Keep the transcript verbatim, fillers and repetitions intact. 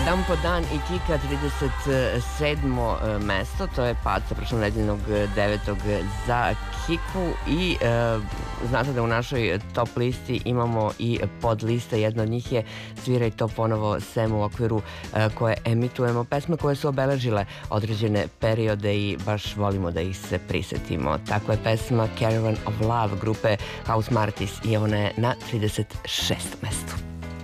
Dan po dan i Kika trideset sedmo mesto, to je pad sa prošlonedeljnog devetog za Kiku i e, znate da u našoj top listi imamo i podliste, jedna od njih je Sviraj to ponovo Sem u okviru e, koje emitujemo, pesme koje su obeležile određene periode i baš volimo da ih se prisetimo. Tako je pesma Caravan of Love grupe House Martis i ona je na trideset šestom mestu.